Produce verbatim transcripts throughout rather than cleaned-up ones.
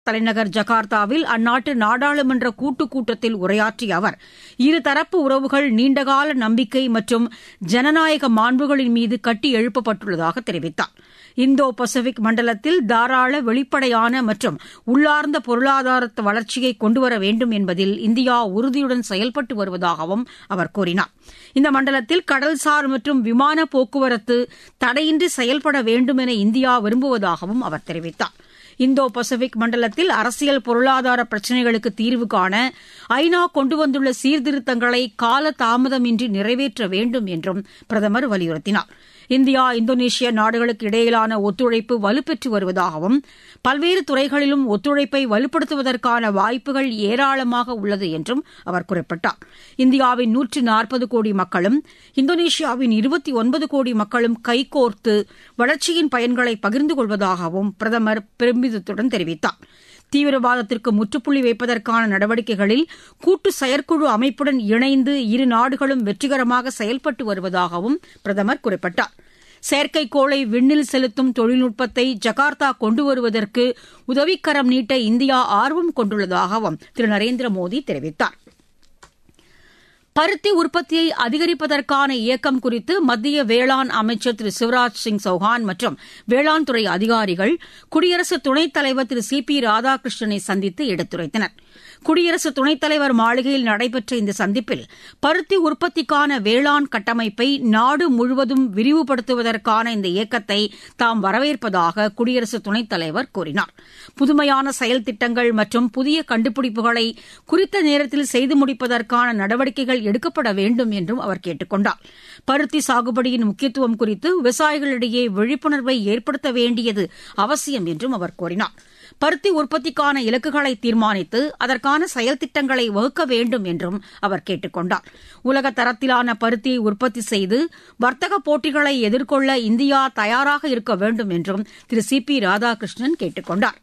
தலைநகர் ஜகார்த்தாவில் அந்நாட்டு நாடாளுமன்ற கூட்டுக் கூட்டத்தில் உரையாற்றிய அவர் இருதரப்பு உறவுகள் நீண்டகால நம்பிக்கை மற்றும் ஜனநாயக மாண்புகளின் மீது கட்டி எழுப்பப்பட்டுள்ளதாக தெரிவித்தார். இந்தோ பசிபிக் மண்டலத்தில் தாராள வெளிப்படையான மற்றும் உள்ளார்ந்த பொருளாதார வளர்ச்சியை கொண்டுவர வேண்டும் என்பதில் இந்தியா உறுதியுடன் செயல்பட்டு வருவதாகவும் அவர் கூறினார். இந்த மண்டலத்தில் கடல்சார் மற்றும் விமான போக்குவரத்து தடையின்றி செயல்பட வேண்டும் என இந்தியா விரும்புவதாகவும் அவர் தெரிவித்தார். இந்தோ பசிபிக் மண்டலத்தில் அரசியல் பொருளாதார பிரச்சினைகளுக்கு தீர்வு காண ஐநா கொண்டு வந்துள்ள சீர்திருத்தங்களை கால தாமதமின்றி நிறைவேற்ற வேண்டும் என்றும் பிரதமர் வலியுறுத்தினார். இந்தியா இந்தோனேஷியா நாடுகளுக்கு இடையிலான ஒத்துழைப்பு வலுப்பெற்று வருவதாகவும் பல்வேறு துறைகளிலும் ஒத்துழைப்பை வலுப்படுத்துவதற்கான வாய்ப்புகள் ஏராளமாக உள்ளது என்றும் அவர் குறிப்பிட்டார். இந்தியாவின் நூற்று நாற்பது கோடி மக்களும் இந்தோனேஷியாவின் இருபத்தி ஒன்பது கோடி மக்களும் கைகோர்த்து வளர்ச்சியின் பயன்களை பகிர்ந்து கொள்வதாகவும் பிரதமர் பெருமிதத்துடன் தெரிவித்தார். தீவிரவாதத்திற்கு முற்றுப்புள்ளி வைப்பதற்கான நடவடிக்கைகளில் கூட்டு செயற்குழு அமைப்புடன் இணைந்து இரு நாடுகளும் வெற்றிகரமாக செயல்பட்டு வருவதாகவும் பிரதமர் குறிப்பிட்டார். செயற்கைக்கோளை விண்ணில் செலுத்தும் தொழில்நுட்பத்தை ஜகார்த்தா கொண்டு வருவதற்கு உதவிக்கரம் நீட்ட இந்தியா ஆர்வம் கொண்டுள்ளதாகவும் திரு நரேந்திர மோடி தெரிவித்தார். பருத்தி உற்பத்தியை அதிகரிப்பதற்கான இயக்கம் குறித்து மத்திய வேளாண் அமைச்சர் திரு சிவராஜ் சிங் சௌஹான் மற்றும் வேளாண் துறை அதிகாரிகள் குடியரசு துணைத் தலைவர் திரு சி பி ராதாகிருஷ்ணனை சந்தித்து எடுத்துரைத்தனர். குடியரசு துணைத் தலைவர் மாளிகையில் நடைபெற்ற இந்த சந்திப்பில் பருத்தி உற்பத்திக்கான வேளாண் கட்டமைப்பை நாடு முழுவதும் விரிவுபடுத்துவதற்கான இந்த இயக்கத்தை தாம் வரவேற்பதாக குடியரசு துணைத் தலைவர் கூறினார். புதுமையான செயல் திட்டங்கள் மற்றும் புதிய கண்டுபிடிப்புகளை குறித்த நேரத்தில் செய்து முடிப்பதற்கான நடவடிக்கைகள் எடுக்கப்பட வேண்டும் என்றும் அவர் கேட்டுக் கொண்டார். பருத்தி சாகுபடியின் முக்கியத்துவம் குறித்து விவசாயிகளிடையே விழிப்புணர்வை ஏற்படுத்த வேண்டியது அவசியம் என்றும் அவர் கூறினார். பருத்தி உற்பத்திக்கான இலக்குகளை தீர்மானித்து அதற்கான செயல் திட்டங்களை வகுக்க வேண்டும் என்றும் அவர் கேட்டுக் கொண்டார். உலக தரத்திலான பருத்தியை உற்பத்தி செய்து வர்த்தக போட்டிகளை எதிர்கொள்ள இந்தியா தயாராக இருக்க வேண்டும் என்றும் திரு சி பி ராதாகிருஷ்ணன் கேட்டுக் கொண்டார்.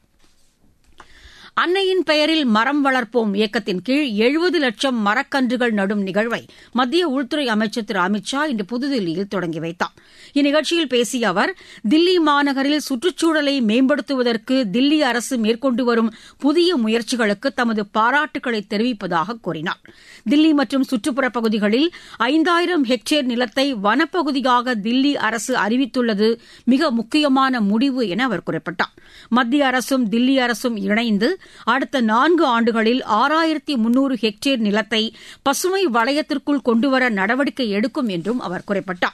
அன்னையின் பெயரில் மரம் வளர்ப்போம் இயக்கத்தின் கீழ் எழுபது லட்சம் மரக்கன்றுகள் நடும் நிகழ்வை மத்திய உள்துறை அமைச்சர் திரு அமித் ஷா இன்று புதுதில்லியில் தொடங்கி வைத்தார். இந்நிகழ்ச்சியில் பேசிய அவர் தில்லி மாநகரில் சுற்றுச்சூழலை மேம்படுத்துவதற்கு தில்லி அரசு மேற்கொண்டு வரும் புதிய முயற்சிகளுக்கு தமது பாராட்டுக்களை தெரிவிப்பதாக கூறினார். தில்லி மற்றும் சுற்றுப்புற பகுதிகளில் ஐந்தாயிரம் ஹெக்டேர் நிலத்தை வனப்பகுதியாக தில்லி அரசு அறிவித்துள்ளது மிக முக்கியமான முடிவு என அவர் குறிப்பிட்டார். மத்திய அரசும் தில்லி அரசும் இணைந்து அடுத்த நான்கு ஆண்டுகளில் ஆறாயிரத்தி முன்னூறு ஹெக்டேர் நிலத்தை பசுமை வளையத்திற்குள் கொண்டுவர நடவடிக்கை எடுக்கும் என்றும் அவர் குறிப்பிட்டார்.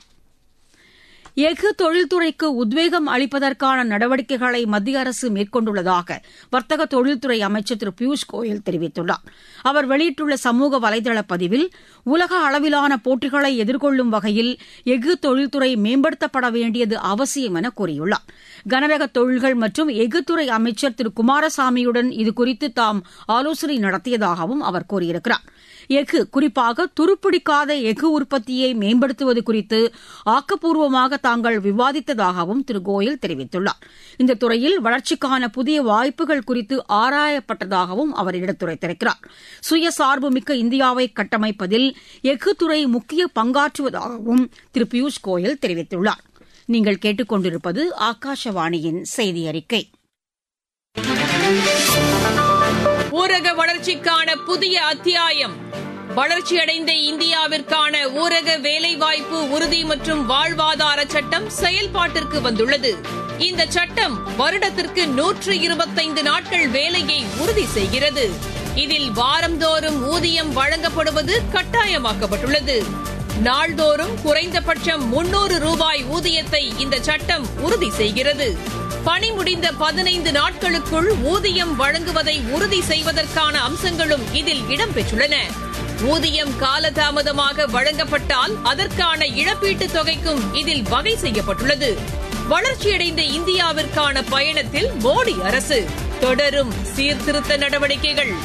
எஃகு தொழில்துறைக்கு உத்வேகம் அளிப்பதற்கான நடவடிக்கைகளை மத்திய அரசு மேற்கொண்டுள்ளதாக வர்த்தக தொழில்துறை அமைச்சர் திரு பியூஷ் கோயல் தெரிவித்துள்ளார். அவர் வெளியிட்டுள்ள சமூக வலைதள பதிவில் உலக அளவிலான போட்டிகளை எதிர்கொள்ளும் வகையில் எஃகு தொழில்துறை மேம்படுத்தப்பட வேண்டியது அவசியம் என கூறியுள்ளார். கனரக தொழில்கள் மற்றும் எஃகுத்துறை அமைச்சர் திரு குமாரசாமியுடன் இதுகுறித்து தாம் ஆலோசனை நடத்தியதாகவும் அவர் கூறியிருக்கிறார். எஃகு குறிப்பாக துருப்பிடிக்காத எஃகு உற்பத்தியை மேம்படுத்துவது குறித்து ஆக்கப்பூர்வமாக தாங்கள் விவாதித்ததாகவும் திரு கோயல் தெரிவித்துள்ளார். இந்த துறையில் வளர்ச்சிக்கான புதிய வாய்ப்புகள் குறித்து ஆராயப்பட்டதாகவும் அவர் எடுத்துரைத்திருக்கிறார். சுயசார்பு மிக்க இந்தியாவை கட்டமைப்பதில் எஃகு துறை முக்கிய பங்காற்றுவதாகவும் திரு பியூஷ் கோயல் தெரிவித்துள்ளார். நீங்கள் கேட்டுக் கொண்டிருப்பது ஆகாஷவாணியின் செய்தி அறிக்கை. ஊரக வளர்ச்சிக்கான புதிய அத்தியாயம். வளர்ச்சியடைந்த இந்தியாவிற்கான ஊரக வேலைவாய்ப்பு உறுதி மற்றும் வாழ்வாதார சட்டம் செயல்பாட்டிற்கு வந்துள்ளது. இந்த சட்டம் வருடத்திற்கு நூற்று இருபத்தைந்து நாட்கள் வேலையை உறுதி செய்கிறது. இதில் வாரந்தோறும் ஊதியம் வழங்கப்படுவது கட்டாயமாக்கப்பட்டுள்ளது. நாள்தோறும் குறைந்தபட்சம் முன்னூறு ரூபாய் ஊதியத்தை இந்த சட்டம் உறுதி செய்கிறது. பணி முடிந்த பதினைந்து நாட்களுக்குள் ஊதியம் வழங்குவதை உறுதி செய்வதற்கான அம்சங்களும் இதில் இடம்பெற்றுள்ளன. ஊதியம் காலதாமதமாக வழங்கப்பட்டால் அதற்கான இழப்பீட்டுத் தொகைக்கும் இதில் வகை செய்யப்பட்டுள்ளது. வளர்ச்சியடைந்த இந்தியாவிற்கான பயணத்தில் மோடி அரசு தொடரும் சீர்திருத்த நடவடிக்கைகள்.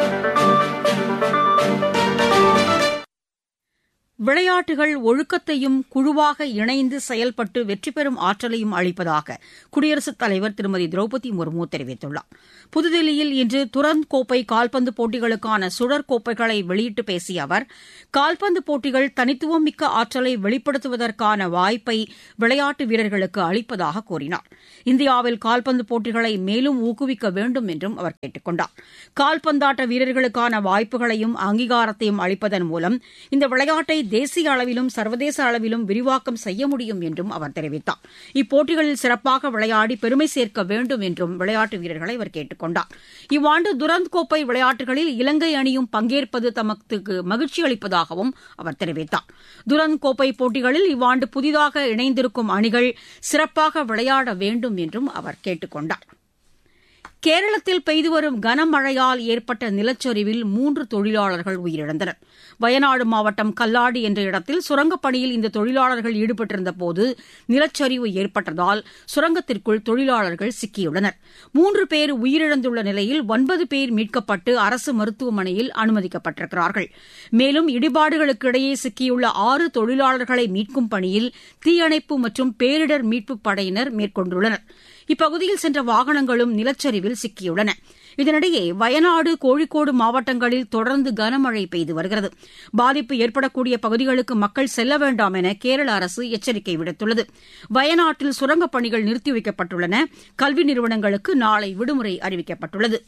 விளையாட்டுகள் ஒழுக்கத்தையும் குழுவாக இணைந்து செயல்பட்டு வெற்றி பெறும் ஆற்றலையும் அளிப்பதாக குடியரசுத் தலைவர் திருமதி திரௌபதி முர்மு தெரிவித்துள்ளார். புதுதில்லியில் இன்று துரந்த் கோப்பை கால்பந்து போட்டிகளுக்கான சுழற் கோப்பைகளை வெளியிட்டு பேசிய அவர், கால்பந்து போட்டிகள் தனித்துவம் மிக்க ஆற்றலை வெளிப்படுத்துவதற்கான வாய்ப்பை விளையாட்டு வீரர்களுக்கு அளிப்பதாக கூறினார். இந்தியாவில் கால்பந்து போட்டிகளை மேலும் ஊக்குவிக்க வேண்டும் என்றும் அவர் கேட்டுக் கொண்டார். கால்பந்தாட்ட வீரர்களுக்கான வாய்ப்புகளையும் அங்கீகாரத்தையும் அளிப்பதன் மூலம் இந்த விளையாட்டை தேசிய அளவிலும் சர்வதேச அளவிலும் விரிவாக்கம் செய்ய முடியும் என்றும் அவர் தெரிவித்தார். இப்போட்டிகளில் சிறப்பாக விளையாடி பெருமை சேர்க்க வேண்டும் என்றும் விளையாட்டு வீரர்களை அவர் கேட்டுக் கொண்டார். இவ்வாண்டு துரந்த் கோப்பை விளையாட்டுகளில் இலங்கை அணியும் பங்கேற்பது தமக்கு மகிழ்ச்சி அளிப்பதாகவும் அவர் தெரிவித்தார். துரந்த் கோப்பை போட்டிகளில் இவ்வாண்டு புதிதாக இணைந்திருக்கும் அணிகள் சிறப்பாக விளையாட வேண்டும் என்றும் அவர் கேட்டுக் கொண்டார். கேரளத்தில் பெய்து வரும் கனமழையால் ஏற்பட்ட நிலச்சரிவில் மூன்று தொழிலாளர்கள் உயிரிழந்தனர். வயநாடு மாவட்டம் கல்லாடி என்ற இடத்தில் சுரங்கப் பணியில் இந்த தொழிலாளர்கள் ஈடுபட்டிருந்தபோது நிலச்சரிவு ஏற்பட்டதால் சுரங்கத்திற்குள் தொழிலாளர்கள் சிக்கியுள்ளனர். மூன்று பேர் உயிரிழந்துள்ள நிலையில் ஒன்பது பேர் மீட்கப்பட்டு அரசு மருத்துவமனையில் அனுமதிக்கப்பட்டிருக்கிறார்கள். மேலும் இடிபாடுகளுக்கு இடையே சிக்கியுள்ள ஆறு தொழிலாளர்களை மீட்கும் பணியில் தீயணைப்பு மற்றும் பேரிடர் மீட்புப் படையினர் மேற்கொண்டுள்ளனர். இப்பகுதியில் சென்ற வாகனங்களும் நிலச்சரிவில் சிக்கியுள்ளன. இதனிடையே வயநாடு, கோழிக்கோடு மாவட்டங்களில் தொடர்ந்து கனமழை பெய்து வருகிறது. பாதிப்பு ஏற்படக்கூடிய பகுதிகளுக்கு மக்கள் செல்ல வேண்டாம் என கேரள அரசு எச்சரிக்கை விடுத்துள்ளது. வயநாட்டில் சுரங்கப் பணிகள் நிறுத்தி வைக்கப்பட்டுள்ளன. கல்வி நிறுவனங்களுக்கு நாளை விடுமுறை அறிவிக்கப்பட்டுள்ளது.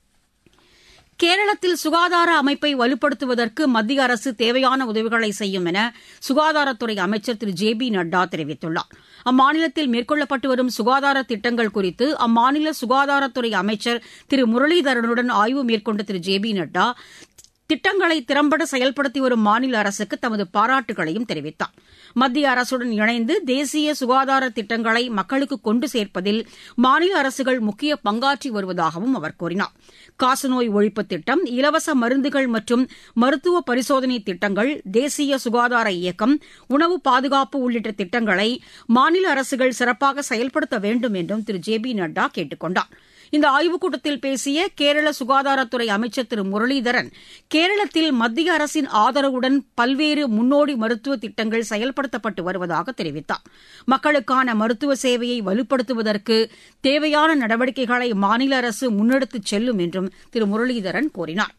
கேரளத்தில் சுகாதார அமைப்பை வலுப்படுத்துவதற்கு மத்திய அரசு தேவையான உதவிகளை செய்யும் என சுகாதாரத்துறை அமைச்சர் திரு ஜே பி நட்டா தெரிவித்துள்ளார். அம்மாநிலத்தில் மேற்கொள்ளப்பட்டு வரும் சுகாதார திட்டங்கள் குறித்து அம்மாநில சுகாதாரத்துறை அமைச்சர் திரு முரளிதரனுடன் ஆய்வு மேற்கொண்ட திரு ஜே பி நட்டா திட்டங்களை திறம்பட செயல்படுத்தி வரும் மாநில அரசுக்கு தமது பாராட்டுகளையும் தெரிவித்தார். மத்திய அரசுடன் இணைந்து தேசிய சுகாதார திட்டங்களை மக்களுக்கு கொண்டு சேர்ப்பதில் மாநில அரசுகள் முக்கிய பங்காற்றி வருவதாகவும் அவர் கூறினார். காசநோய் ஒழிப்பு திட்டம், இலவச மருந்துகள் மற்றும் மருத்துவ பரிசோதனை திட்டங்கள், தேசிய சுகாதார இயக்கம், உணவு பாதுகாப்பு உள்ளிட்ட திட்டங்களை மாநில அரசுகள் சிறப்பாக செயல்படுத்த வேண்டும் என்றும் திரு ஜே பி நட்டா கேட்டுக் கொண்டார். இந்த ஆய்வுக் கூட்டத்தில் பேசிய கேரள சுகாதாரத்துறை அமைச்சர் திரு முரளிதரன், கேரளத்தில் மத்திய அரசின் ஆதரவுடன் பல்வேறு முன்னோடி மருத்துவ திட்டங்கள் செயல்படுத்தப்பட்டு வருவதாக தெரிவித்தார். மக்களுக்கான மருத்துவ சேவையை வலுப்படுத்துவதற்கு தேவையான நடவடிக்கைகளை மாநில அரசு முன்னெடுத்துச் செல்லும் என்றும் திரு முரளிதரன் கூறினார்.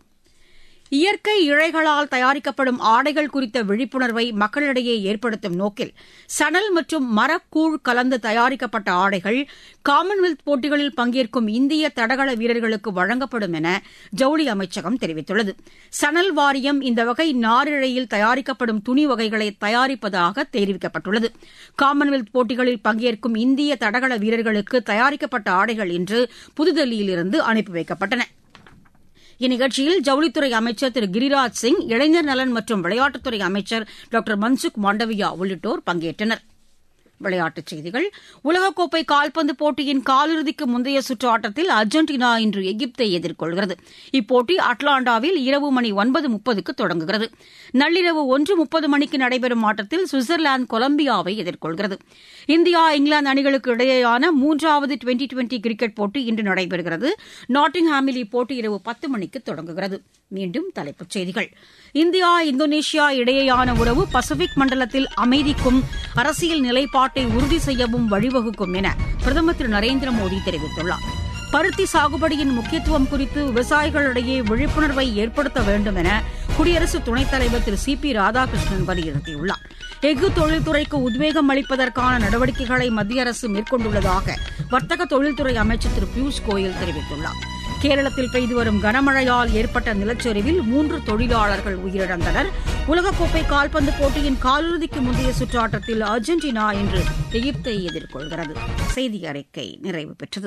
இயற்கை இழைகளால் தயாரிக்கப்படும் ஆடைகள் குறித்த விழிப்புணர்வை மக்களிடையே ஏற்படுத்தும் நோக்கில் சணல் மற்றும் மரக்கூழ் கலந்து தயாரிக்கப்பட்ட ஆடைகள் காமன்வெல்த் போட்டிகளில் பங்கேற்கும் இந்திய தடகள வீரர்களுக்கு வழங்கப்படும் என ஜவுளி அமைச்சகம் தெரிவித்துள்ளது. சணல் வாரியம் இந்த வகை நாரிழையில் தயாரிக்கப்படும் துணி வகைகளை தயாரிப்பதாக தெரிவிக்கப்பட்டுள்ளது. காமன்வெல்த் போட்டிகளில் பங்கேற்கும் இந்திய தடகள வீரர்களுக்கு தயாரிக்கப்பட்ட ஆடைகள் இன்று புதுதில்லியிலிருந்து அனுப்பி வைக்கப்பட்டன. இந்நிகழ்ச்சியில் ஜவுளித்துறை அமைச்சர் திரு கிரிராஜ் சிங், இளைஞர் நலன் மற்றும் விளையாட்டுத்துறை அமைச்சர் டாக்டர் மன்சுக் மாண்டவியா உள்ளிட்டோர் பங்கேற்றனர். விளையாட்டுச் செய்திகள். உலகக்கோப்பை கால்பந்து போட்டியின் காலிறுதிக்கு முந்தைய சுற்று ஆட்டத்தில் அர்ஜென்டினா இன்று எகிப்தை எதிர்கொள்கிறது. இப்போட்டி அட்லாண்டாவில் இரவு மணி ஒன்பது முப்பதுக்கு தொடங்குகிறது. நள்ளிரவு ஒன்று முப்பது மணிக்கு நடைபெறும் ஆட்டத்தில் சுவிட்சர்லாந்து கொலம்பியாவை எதிர்கொள்கிறது. இந்தியா, இங்கிலாந்து அணிகளுக்கு இடையேயான மூன்றாவது டுவெண்டி டுவெண்டி கிரிக்கெட் போட்டி இன்று நடைபெறுகிறது. நாட்டிங்ஹாமில் இப்போட்டி இரவு பத்து மணிக்கு தொடங்குகிறது. மீண்டும் தலைப்புச் செய்திகள். இந்தியா, இந்தோனேஷியா இடையேயான உறவு பசிபிக் மண்டலத்தில் அமைதிக்கும் அரசியல் நிலைப்பாட்டை உறுதி செய்யவும் வழிவகுக்கும் என பிரதமர் திரு நரேந்திர மோடி தெரிவித்துள்ளார். பருத்தி சாகுபடியின் முக்கியத்துவம் குறித்து விவசாயிகளிடையே விழிப்புணர்வை ஏற்படுத்த வேண்டும் என குடியரசு துணைத் தலைவர் திரு சி பி ராதாகிருஷ்ணன் வலியுறுத்தியுள்ளார். எஃகு தொழில்துறைக்கு உத்வேகம் அளிப்பதற்கான நடவடிக்கைகளை மத்திய அரசு மேற்கொண்டுள்ளதாக வர்த்தக தொழில்துறை அமைச்சர் திரு பியூஷ் கோயல் தெரிவித்துள்ளார். கேரளத்தில் பெய்து வரும் கனமழையால் ஏற்பட்ட நிலச்சரிவில் மூன்று தொழிலாளர்கள் உயிரிழந்தனர். உலகக்கோப்பை கால்பந்து போட்டியின் காலிறுதிக்கு முந்தைய சுற்று ஆட்டத்தில் அர்ஜென்டினா இன்று எகிப்தை எதிர்கொள்கிறது. செய்தி அறிக்கை நிறைவு பெற்றது.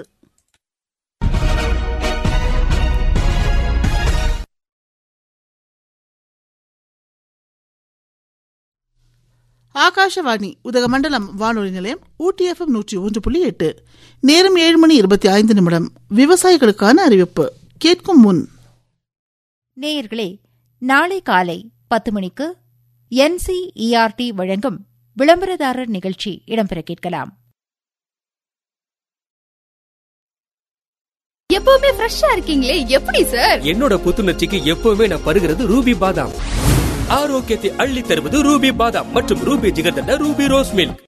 ஆகாஷவாணி உதகமண்டலம் வானொலி நிலையம் ஊட்டி எஃப்எம் நூற்றி ஒன்று புள்ளி எட்டு. நேரம் ஏழு மணி இருபத்தி ஐந்து நிமிடம். விவசாயிகளுக்கான அறிவிப்பு கேட்கும் முன், நேயர்களே, நாளை காலை பத்து மணிக்கு என்சிஇஆர்டி வழங்கும் விளம்பரதாரர் நிகழ்ச்சி இடம்பெற கேட்கலாம். எப்பவுமே ஃப்ரெஷ்ஷா இருக்கீங்களே, எப்படி சார்? என்னோட புத்துணர்ச்சிக்கு எப்பவுமே நான் பருகிறது ரூபி பாதாம். ஆரோக்கியத்தை அள்ளி தருவது ரூபி பாதாம் மற்றும் Ruby jigarthanda Ruby rose milk.